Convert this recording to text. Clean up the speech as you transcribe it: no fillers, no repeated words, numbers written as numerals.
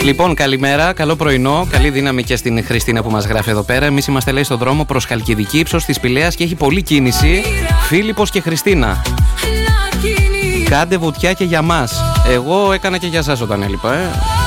Λοιπόν, καλημέρα, καλό πρωινό, καλή δύναμη και στην Χριστίνα που μας γράφει εδώ πέρα. Εμείς είμαστε, λέει, στον δρόμο προς Χαλκιδική, ύψος της Πηλαίας και έχει πολλή κίνηση. Φίλιππος και Χριστίνα. Κάντε βουτιά και για μας. Εγώ έκανα και για σας όταν έλειπα,